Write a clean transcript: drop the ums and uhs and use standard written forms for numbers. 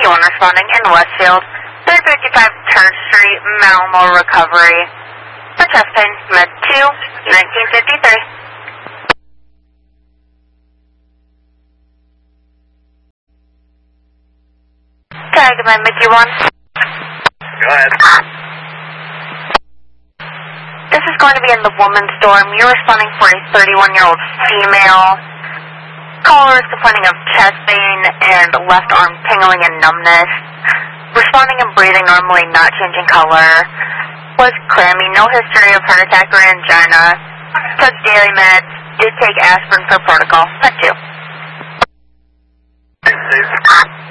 1 responding in Westfield, 355 Church Street, Malmo Recovery. For chest pain, med 2, 1953. Tag my mid 1. Go ahead. This is going to be in the woman's dorm. You're responding for a 31-year-old female. Caller is complaining of chest pain and left arm tingling and numbness. Responding and breathing normally, not changing color. Was clammy, no history of heart attack or angina. Took daily meds, did take aspirin for protocol. Thank you. Thanks, Steve.